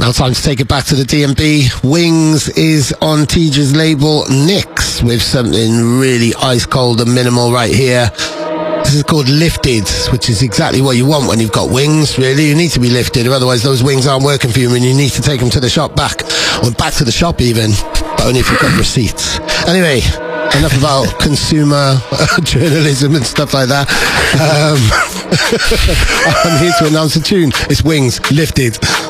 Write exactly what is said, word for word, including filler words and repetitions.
Now time to take it back to the D and B. Wings is on Teja's label Nyx with something really ice cold and minimal right here. This is called Lifted, which is exactly what you want when you've got wings, really. You need to be lifted, or otherwise those wings aren't working for you and you need to take them to the shop back, or back to the shop even, but only if you've got receipts. Anyway, enough about consumer journalism and stuff like that. Um, I'm here to announce a tune. It's Wings, Lifted.